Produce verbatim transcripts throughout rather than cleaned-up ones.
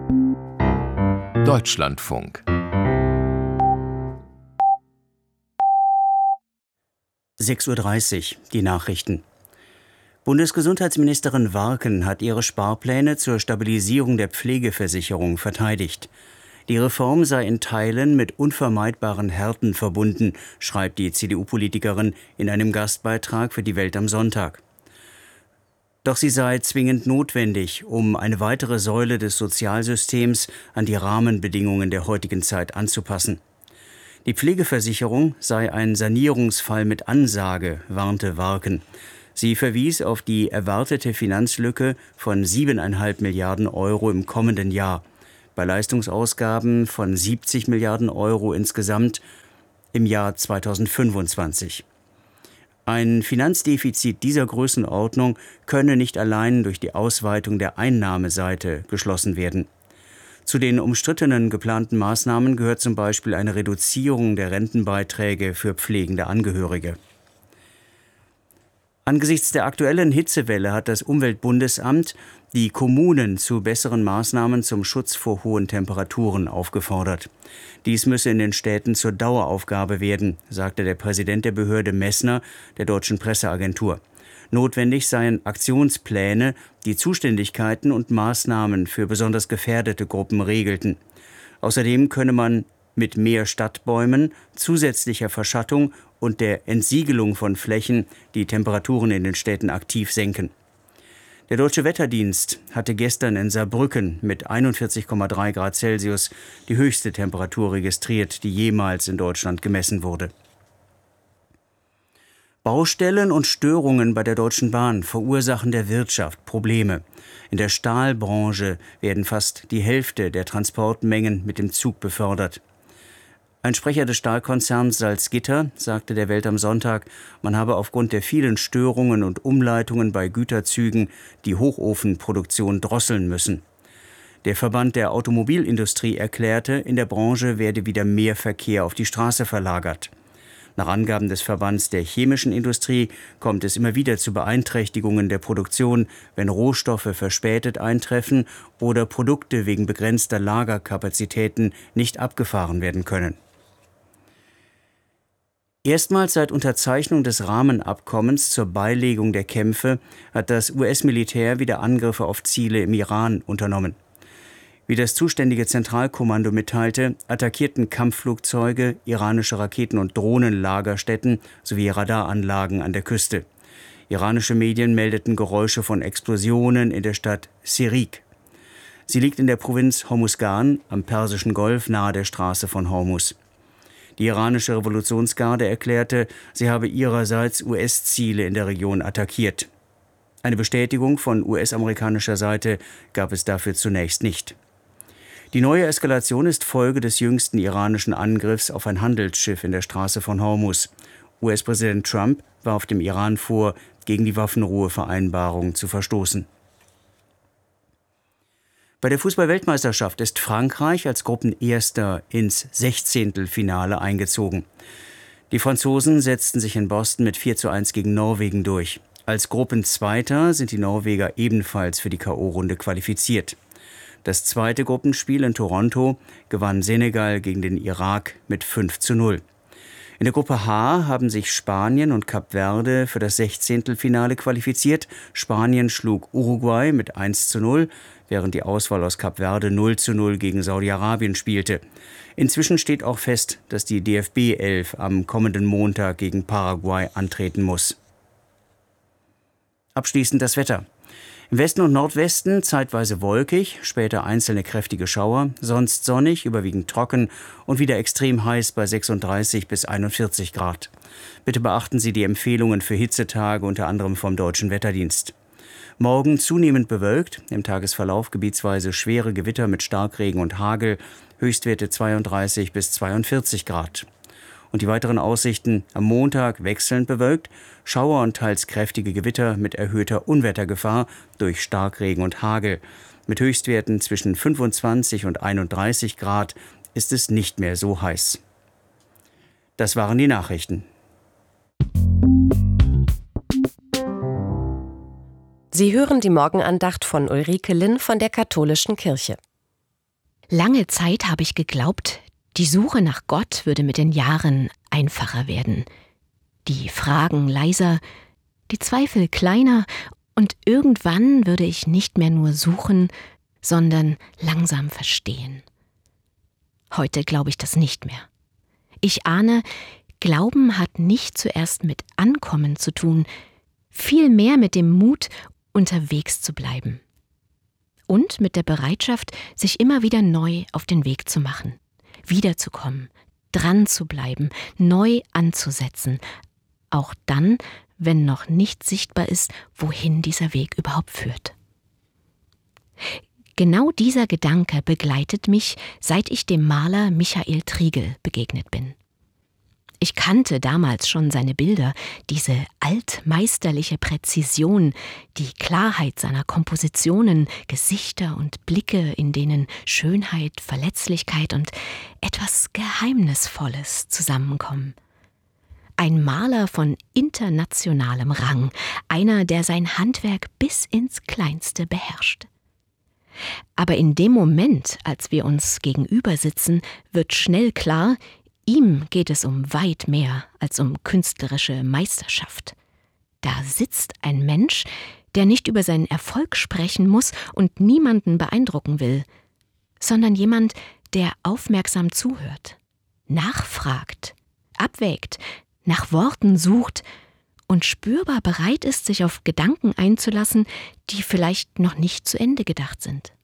Deutschlandfunk. sechs Uhr dreißig, die Nachrichten. Bundesgesundheitsministerin Warken hat ihre Sparpläne zur Stabilisierung der Pflegeversicherung verteidigt. Die Reform sei in Teilen mit unvermeidbaren Härten verbunden, schreibt die C D U-Politikerin in einem Gastbeitrag für die Welt am Sonntag. Doch sie sei zwingend notwendig, um eine weitere Säule des Sozialsystems an die Rahmenbedingungen der heutigen Zeit anzupassen. Die Pflegeversicherung sei ein Sanierungsfall mit Ansage, warnte Warken. Sie verwies auf die erwartete Finanzlücke von siebeneinhalb Milliarden Euro im kommenden Jahr, bei Leistungsausgaben von siebzig Milliarden Euro insgesamt im Jahr zweitausendfünfundzwanzig. Ein Finanzdefizit dieser Größenordnung könne nicht allein durch die Ausweitung der Einnahmeseite geschlossen werden. Zu den umstrittenen geplanten Maßnahmen gehört zum Beispiel eine Reduzierung der Rentenbeiträge für pflegende Angehörige. Angesichts der aktuellen Hitzewelle hat das Umweltbundesamt die Kommunen zu besseren Maßnahmen zum Schutz vor hohen Temperaturen aufgefordert. Dies müsse in den Städten zur Daueraufgabe werden, sagte der Präsident der Behörde Messner der Deutschen Presseagentur. Notwendig seien Aktionspläne, die Zuständigkeiten und Maßnahmen für besonders gefährdete Gruppen regelten. Außerdem könne man mit mehr Stadtbäumen, zusätzlicher Verschattung und der Entsiegelung von Flächen die Temperaturen in den Städten aktiv senken. Der Deutsche Wetterdienst hatte gestern in Saarbrücken mit einundvierzig Komma drei Grad Celsius die höchste Temperatur registriert, die jemals in Deutschland gemessen wurde. Baustellen und Störungen bei der Deutschen Bahn verursachen der Wirtschaft Probleme. In der Stahlbranche werden fast die Hälfte der Transportmengen mit dem Zug befördert. Ein Sprecher des Stahlkonzerns Salzgitter sagte der Welt am Sonntag, man habe aufgrund der vielen Störungen und Umleitungen bei Güterzügen die Hochofenproduktion drosseln müssen. Der Verband der Automobilindustrie erklärte, in der Branche werde wieder mehr Verkehr auf die Straße verlagert. Nach Angaben des Verbands der chemischen Industrie kommt es immer wieder zu Beeinträchtigungen der Produktion, wenn Rohstoffe verspätet eintreffen oder Produkte wegen begrenzter Lagerkapazitäten nicht abgefahren werden können. Erstmals seit Unterzeichnung des Rahmenabkommens zur Beilegung der Kämpfe hat das U S-Militär wieder Angriffe auf Ziele im Iran unternommen. Wie das zuständige Zentralkommando mitteilte, attackierten Kampfflugzeuge iranische Raketen- und Drohnenlagerstätten sowie Radaranlagen an der Küste. Iranische Medien meldeten Geräusche von Explosionen in der Stadt Sirik. Sie liegt in der Provinz Hormuzgan am Persischen Golf nahe der Straße von Hormuz. Die iranische Revolutionsgarde erklärte, sie habe ihrerseits U S-Ziele in der Region attackiert. Eine Bestätigung von U S-amerikanischer Seite gab es dafür zunächst nicht. Die neue Eskalation ist Folge des jüngsten iranischen Angriffs auf ein Handelsschiff in der Straße von Hormuz. U S-Präsident Trump warf dem Iran vor, gegen die Waffenruhevereinbarung zu verstoßen. Bei der Fußball-Weltmeisterschaft ist Frankreich als Gruppenerster ins Sechzehntelfinale eingezogen. Die Franzosen setzten sich in Boston mit vier zu eins gegen Norwegen durch. Als Gruppenzweiter sind die Norweger ebenfalls für die K O-Runde qualifiziert. Das zweite Gruppenspiel in Toronto gewann Senegal gegen den Irak mit fünf zu null. In der Gruppe H haben sich Spanien und Kap Verde für das Sechzehntelfinale qualifiziert. Spanien schlug Uruguay mit eins zu null, während die Auswahl aus Kap Verde null zu null gegen Saudi-Arabien spielte. Inzwischen steht auch fest, dass die D F B elf am kommenden Montag gegen Paraguay antreten muss. Abschließend das Wetter. Im Westen und Nordwesten zeitweise wolkig, später einzelne kräftige Schauer, sonst sonnig, überwiegend trocken und wieder extrem heiß bei sechsunddreißig bis einundvierzig Grad. Bitte beachten Sie die Empfehlungen für Hitzetage, unter anderem vom Deutschen Wetterdienst. Morgen zunehmend bewölkt, im Tagesverlauf gebietsweise schwere Gewitter mit Starkregen und Hagel, Höchstwerte zweiunddreißig bis zweiundvierzig Grad. Und die weiteren Aussichten: am Montag wechselnd bewölkt, Schauer und teils kräftige Gewitter mit erhöhter Unwettergefahr durch Starkregen und Hagel. Mit Höchstwerten zwischen fünfundzwanzig und einunddreißig Grad ist es nicht mehr so heiß. Das waren die Nachrichten. Sie hören die Morgenandacht von Ulrike Linn von der Katholischen Kirche. Lange Zeit habe ich geglaubt, die Suche nach Gott würde mit den Jahren einfacher werden. Die Fragen leiser, die Zweifel kleiner und irgendwann würde ich nicht mehr nur suchen, sondern langsam verstehen. Heute glaube ich das nicht mehr. Ich ahne, Glauben hat nicht zuerst mit Ankommen zu tun, vielmehr mit dem Mut, unterwegs zu bleiben. Und mit der Bereitschaft, sich immer wieder neu auf den Weg zu machen, wiederzukommen, dran zu bleiben, neu anzusetzen, auch dann, wenn noch nicht sichtbar ist, wohin dieser Weg überhaupt führt. Genau dieser Gedanke begleitet mich, seit ich dem Maler Michael Triegel begegnet bin. Ich kannte damals schon seine Bilder, diese altmeisterliche Präzision, die Klarheit seiner Kompositionen, Gesichter und Blicke, in denen Schönheit, Verletzlichkeit und etwas Geheimnisvolles zusammenkommen. Ein Maler von internationalem Rang, einer, der sein Handwerk bis ins Kleinste beherrscht. Aber in dem Moment, als wir uns gegenüber sitzen, wird schnell klar, ihm geht es um weit mehr als um künstlerische Meisterschaft. Da sitzt ein Mensch, der nicht über seinen Erfolg sprechen muss und niemanden beeindrucken will, sondern jemand, der aufmerksam zuhört, nachfragt, abwägt, nach Worten sucht und spürbar bereit ist, sich auf Gedanken einzulassen, die vielleicht noch nicht zu Ende gedacht sind.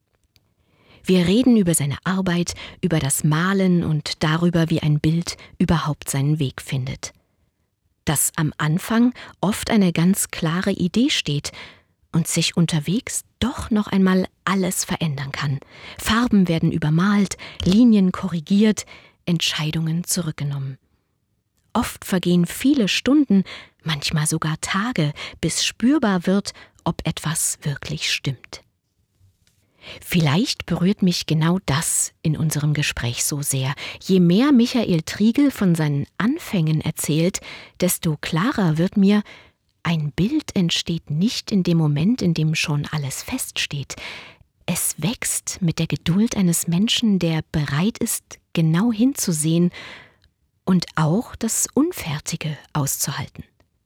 Wir reden über seine Arbeit, über das Malen und darüber, wie ein Bild überhaupt seinen Weg findet. Dass am Anfang oft eine ganz klare Idee steht und sich unterwegs doch noch einmal alles verändern kann. Farben werden übermalt, Linien korrigiert, Entscheidungen zurückgenommen. Oft vergehen viele Stunden, manchmal sogar Tage, bis spürbar wird, ob etwas wirklich stimmt. Vielleicht berührt mich genau das in unserem Gespräch so sehr. Je mehr Michael Triegel von seinen Anfängen erzählt, desto klarer wird mir, ein Bild entsteht nicht in dem Moment, in dem schon alles feststeht. Es wächst mit der Geduld eines Menschen, der bereit ist, genau hinzusehen und auch das Unfertige auszuhalten.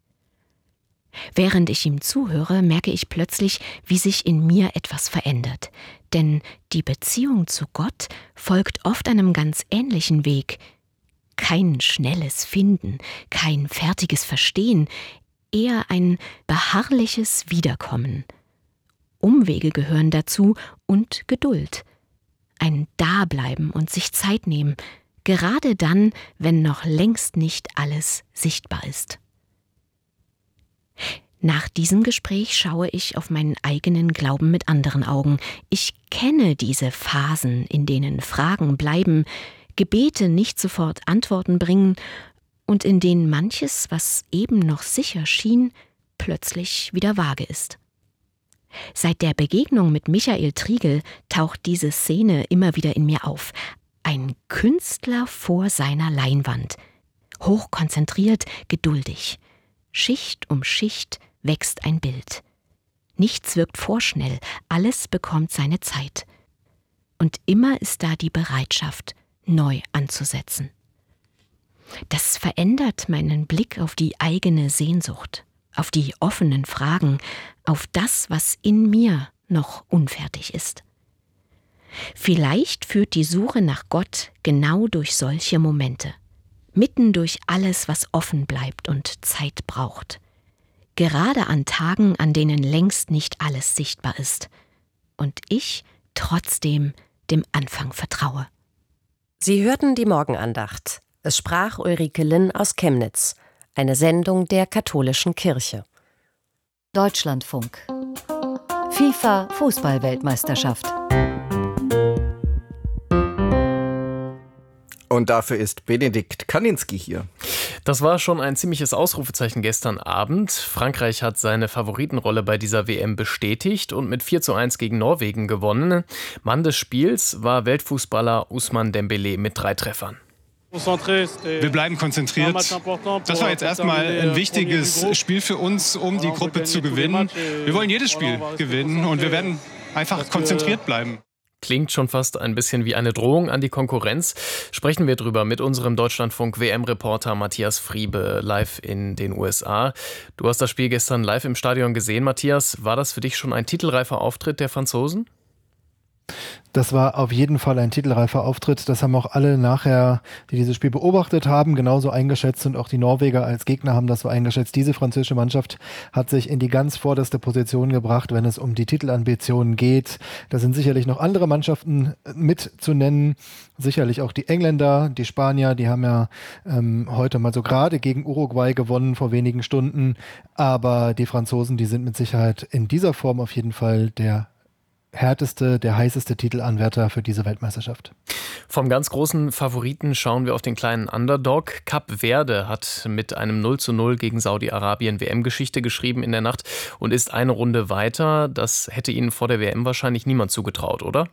Während ich ihm zuhöre, merke ich plötzlich, wie sich in mir etwas verändert. Denn die Beziehung zu Gott folgt oft einem ganz ähnlichen Weg. Kein schnelles Finden, kein fertiges Verstehen, eher ein beharrliches Wiederkommen. Umwege gehören dazu und Geduld. Ein Dableiben und sich Zeit nehmen, gerade dann, wenn noch längst nicht alles sichtbar ist. Nach diesem Gespräch schaue ich auf meinen eigenen Glauben mit anderen Augen. Ich kenne diese Phasen, in denen Fragen bleiben, Gebete nicht sofort Antworten bringen und in denen manches, was eben noch sicher schien, plötzlich wieder vage ist. Seit der Begegnung mit Michael Triegel taucht diese Szene immer wieder in mir auf. Ein Künstler vor seiner Leinwand. Hochkonzentriert, geduldig. Schicht um Schicht wächst ein Bild. Nichts wirkt vorschnell, alles bekommt seine Zeit. Und immer ist da die Bereitschaft, neu anzusetzen. Das verändert meinen Blick auf die eigene Sehnsucht, auf die offenen Fragen, auf das, was in mir noch unfertig ist. Vielleicht führt die Suche nach Gott genau durch solche Momente. Mitten durch alles, was offen bleibt und Zeit braucht. Gerade an Tagen, an denen längst nicht alles sichtbar ist. Und ich trotzdem dem Anfang vertraue. Sie hörten die Morgenandacht. Es sprach Ulrike Linn aus Chemnitz. Eine Sendung der Katholischen Kirche. Deutschlandfunk. FIFA-Fußball-Weltmeisterschaft. Und dafür ist Benedikt Kaninski hier. Das war schon ein ziemliches Ausrufezeichen gestern Abend. Frankreich hat seine Favoritenrolle bei dieser W M bestätigt und mit vier zu eins gegen Norwegen gewonnen. Mann des Spiels war Weltfußballer Ousmane Dembélé mit drei Treffern. Wir bleiben konzentriert. Das war jetzt erstmal ein wichtiges Spiel für uns, um die Gruppe zu gewinnen. Wir wollen jedes Spiel gewinnen und wir werden einfach konzentriert bleiben. klingt schon fast ein bisschen wie eine Drohung an die Konkurrenz. Sprechen wir drüber mit unserem Deutschlandfunk-W M-Reporter Matthias Friebe live in den U S A. Du hast das Spiel gestern live im Stadion gesehen, Matthias. War das für dich schon ein titelreifer Auftritt der Franzosen? Das war auf jeden Fall ein titelreifer Auftritt. Das haben auch alle nachher, die dieses Spiel beobachtet haben, genauso eingeschätzt, und auch die Norweger als Gegner haben das so eingeschätzt. Diese französische Mannschaft hat sich in die ganz vorderste Position gebracht, wenn es um die Titelambitionen geht. Da sind sicherlich noch andere Mannschaften mit zu nennen. Sicherlich auch die Engländer, die Spanier, die haben ja ähm, heute mal so gerade gegen Uruguay gewonnen vor wenigen Stunden. Aber die Franzosen, die sind mit Sicherheit in dieser Form auf jeden Fall der härteste, der heißeste Titelanwärter für diese Weltmeisterschaft. Vom ganz großen Favoriten schauen wir auf den kleinen Underdog. Kap Verde hat mit einem null zu null gegen Saudi-Arabien W M-Geschichte geschrieben in der Nacht und ist eine Runde weiter. Das hätte ihnen vor der W M wahrscheinlich niemand zugetraut, oder?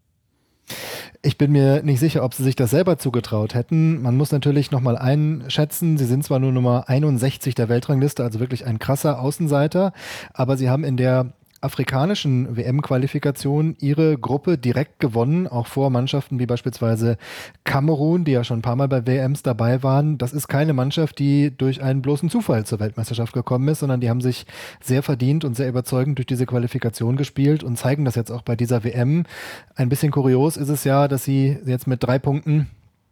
Ich bin mir nicht sicher, ob sie sich das selber zugetraut hätten. Man muss natürlich nochmal einschätzen, sie sind zwar nur Nummer einundsechzig der Weltrangliste, also wirklich ein krasser Außenseiter, aber sie haben in der afrikanischen W M-Qualifikation ihre Gruppe direkt gewonnen, auch vor Mannschaften wie beispielsweise Kamerun, die ja schon ein paar Mal bei W Ms dabei waren. Das ist keine Mannschaft, die durch einen bloßen Zufall zur Weltmeisterschaft gekommen ist, sondern die haben sich sehr verdient und sehr überzeugend durch diese Qualifikation gespielt und zeigen das jetzt auch bei dieser W M. Ein bisschen kurios ist es ja, dass sie jetzt mit drei Punkten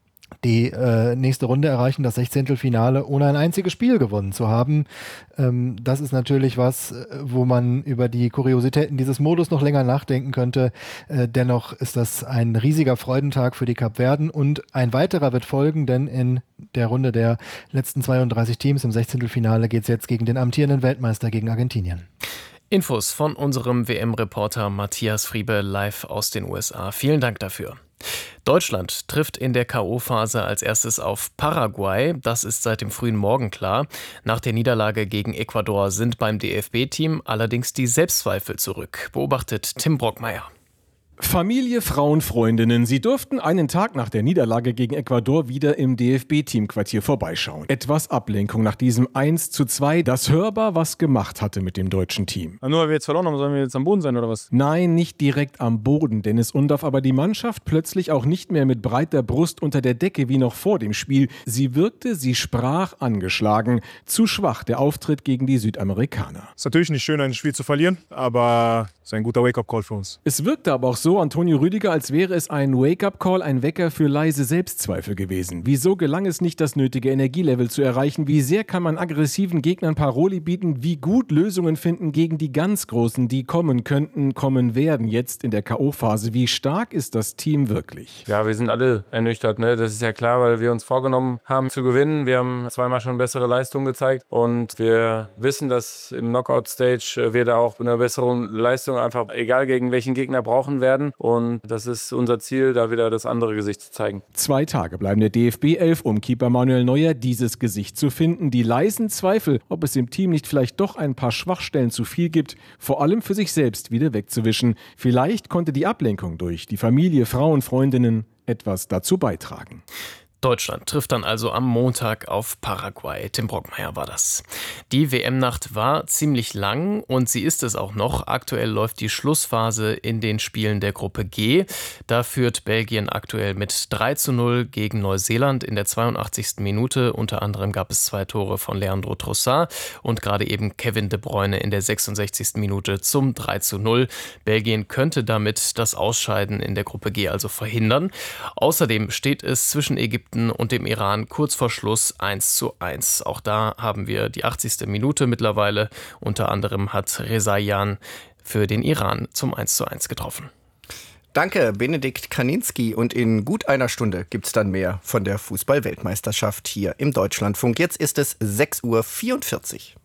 die äh, nächste Runde erreichen, das Sechzehntelfinale, ohne ein einziges Spiel gewonnen zu haben. Ähm, das ist natürlich was, wo man über die Kuriositäten dieses Modus noch länger nachdenken könnte. Äh, dennoch ist das ein riesiger Freudentag für die Kapverden und ein weiterer wird folgen, denn in der Runde der letzten zweiunddreißig Teams im Sechzehntelfinale geht es jetzt gegen den amtierenden Weltmeister, gegen Argentinien. Infos von unserem W M-Reporter Matthias Friebe live aus den U S A. Vielen Dank dafür. Deutschland trifft in der K O-Phase als erstes auf Paraguay. Das ist seit dem frühen Morgen klar. Nach der Niederlage gegen Ecuador sind beim D F B-Team allerdings die Selbstzweifel zurück, beobachtet Tim Brockmeier. Familie, Frauen, Freundinnen, sie durften einen Tag nach der Niederlage gegen Ecuador wieder im D F B-Teamquartier vorbeischauen. Etwas Ablenkung nach diesem eins zu zwei, das hörbar was gemacht hatte mit dem deutschen Team. Nur weil wir jetzt verloren haben, sollen wir jetzt am Boden sein oder was? Nein, nicht direkt am Boden, denn es undarf aber die Mannschaft plötzlich auch nicht mehr mit breiter Brust unter der Decke wie noch vor dem Spiel. Sie wirkte, sie sprach angeschlagen. Zu schwach der Auftritt gegen die Südamerikaner. Ist natürlich nicht schön, ein Spiel zu verlieren, aber es ist ein guter Wake-up-Call für uns. Es wirkte aber auch so, Antonio Rüdiger, als wäre es ein Wake-up-Call, ein Wecker für leise Selbstzweifel gewesen. Wieso gelang es nicht, das nötige Energielevel zu erreichen? Wie sehr kann man aggressiven Gegnern Paroli bieten? Wie gut Lösungen finden gegen die ganz Großen, die kommen könnten, kommen werden jetzt in der K O-Phase? Wie stark ist das Team wirklich? Ja, wir sind alle ernüchtert, ne? Das ist ja klar, weil wir uns vorgenommen haben zu gewinnen. Wir haben zweimal schon bessere Leistungen gezeigt und wir wissen, dass im Knockout-Stage wir da auch eine bessere Leistung einfach, egal gegen welchen Gegner, brauchen werden. Und das ist unser Ziel, da wieder das andere Gesicht zu zeigen. Zwei Tage bleiben der D F B-Elf, um Keeper Manuel Neuer dieses Gesicht zu finden. Die leisen Zweifel, ob es im Team nicht vielleicht doch ein paar Schwachstellen zu viel gibt, vor allem für sich selbst wieder wegzuwischen. Vielleicht konnte die Ablenkung durch die Familie, Frauen, Freundinnen etwas dazu beitragen. Deutschland trifft dann also am Montag auf Paraguay. Tim Brockmeier war das. Die W M-Nacht war ziemlich lang und sie ist es auch noch. Aktuell läuft die Schlussphase in den Spielen der Gruppe G. Da führt Belgien aktuell mit drei zu null gegen Neuseeland in der zweiundachtzigsten Minute. Unter anderem gab es zwei Tore von Leandro Trossard und gerade eben Kevin De Bruyne in der sechsundsechzigsten Minute zum drei zu null. Belgien könnte damit das Ausscheiden in der Gruppe G also verhindern. Außerdem steht es zwischen Ägypten und dem Iran kurz vor Schluss eins zu eins. Auch da haben wir die achtzigste Minute mittlerweile. Unter anderem hat Rezaian für den Iran zum eins zu eins getroffen. Danke, Benedikt Kaninski. Und in gut einer Stunde gibt es dann mehr von der Fußball-Weltmeisterschaft hier im Deutschlandfunk. Jetzt ist es sechs Uhr vierundvierzig.